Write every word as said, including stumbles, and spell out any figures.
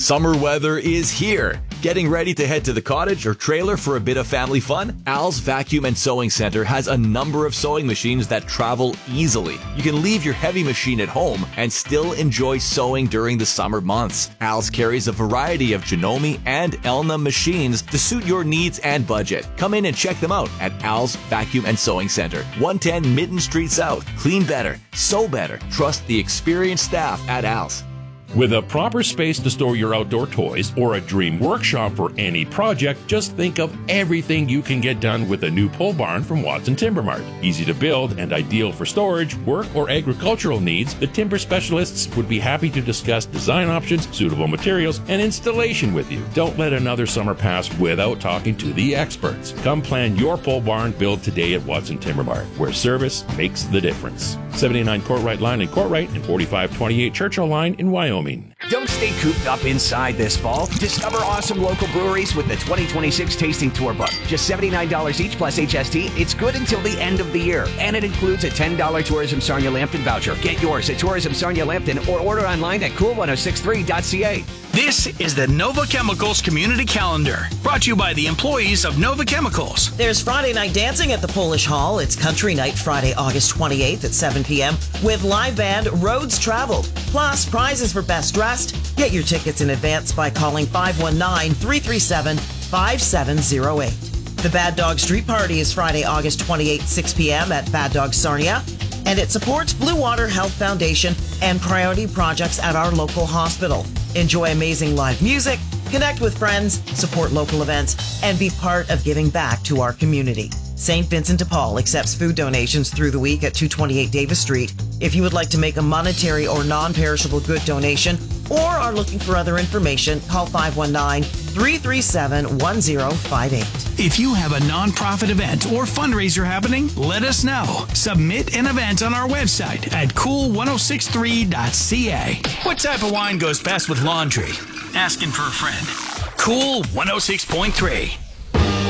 Summer weather is here. Getting ready to head to the cottage or trailer for a bit of family fun? Al's Vacuum and Sewing Center has a number of sewing machines that travel easily. You can leave your heavy machine at home and still enjoy sewing during the summer months. Al's carries a variety of Janome and Elna machines to suit your needs and budget. Come in and check them out at Al's Vacuum and Sewing Center, one ten Mitten Street South. Clean better, sew better. Trust the experienced staff at Al's. With a proper space to store your outdoor toys or a dream workshop for any project, just think of everything you can get done with a new pole barn from Watson Timber Mart. Easy to build and ideal for storage, work, or agricultural needs, the timber specialists would be happy to discuss design options, suitable materials, and installation with you. Don't let another summer pass without talking to the experts. Come plan your pole barn build today at Watson Timber Mart, where service makes the difference. seventy-nine Courtright Line in Courtright and forty-five twenty-eight Churchill Line in Wyoming. Don't stay cooped up inside this fall. Discover awesome local breweries with the twenty twenty-six Tasting Tour Book. Just seventy-nine dollars each plus H S T. It's good until the end of the year. And it includes a ten dollars Tourism Sarnia Lambton voucher. Get yours at Tourism Sarnia Lambton or order online at cool ten sixty-three dot c a. This is the Nova Chemicals Community Calendar, brought to you by the employees of Nova Chemicals. There's Friday night dancing at the Polish Hall. It's Country Night Friday, August twenty-eighth at seven p.m. with live band Roads Traveled. Plus, prizes for Best Dressed. Get your tickets in advance by calling five one nine, three three seven, five seven zero eight. The Bad Dog Street Party is Friday, August twenty-eighth, six p.m. at Bad Dog Sarnia. And it supports Blue Water Health Foundation and priority projects at our local hospital. Enjoy amazing live music, connect with friends, support local events, and be part of giving back to our community. Saint Vincent de Paul accepts food donations through the week at two twenty-eight Davis Street. If you would like to make a monetary or non-perishable good donation or are looking for other information, call five one nine, three three seven, one zero five eight. If you have a nonprofit event or fundraiser happening, let us know. Submit an event on our website at cool ten sixty-three dot c a. What type of wine goes best with laundry? Asking for a friend. Cool one oh six point three.